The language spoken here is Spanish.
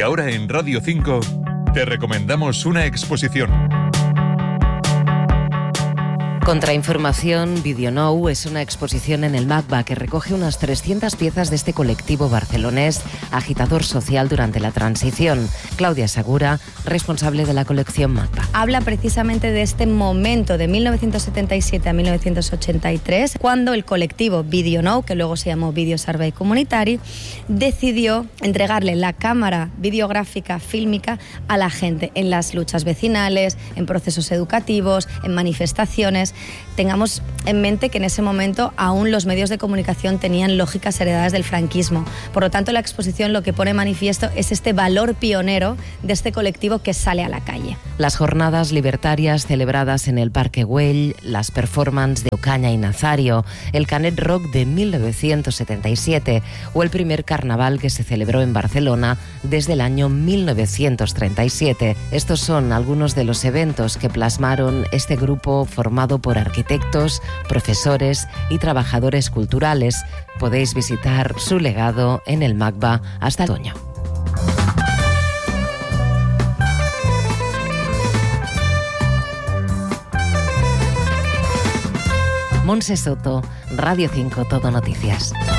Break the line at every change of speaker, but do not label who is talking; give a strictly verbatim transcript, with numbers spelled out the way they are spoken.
ahora en Radio cinco te recomendamos una exposición.
Contrainformación Videonou es una exposición en el MACBA que recoge unas trescientas piezas de este colectivo barcelonés agitador social durante la transición. Claudia Segura, responsable de la colección MACBA.
Habla precisamente de este momento de mil novecientos setenta y siete a mil novecientos ochenta y tres, cuando el colectivo Videonou, que luego se llamó Video Servei Comunitari, decidió entregarle la cámara videográfica fílmica a la gente en las luchas vecinales, en procesos educativos, en manifestaciones. Tengamos en mente que en ese momento aún los medios de comunicación tenían lógicas heredadas del franquismo. Por lo tanto, la exposición lo que pone manifiesto es este valor pionero de este colectivo que sale a la calle.
Las jornadas libertarias celebradas en el Parque Güell, las performances de Ocaña y Nazario, el Canet Rock de mil novecientos setenta y siete o el primer carnaval que se celebró en Barcelona desde el año mil novecientos treinta y siete. Estos son algunos de los eventos que plasmaron este grupo formado por arquitectos, profesores y trabajadores culturales. Podéis visitar su legado en el MACBA hasta el otoño. Montse Soto, Radio cinco Todo Noticias.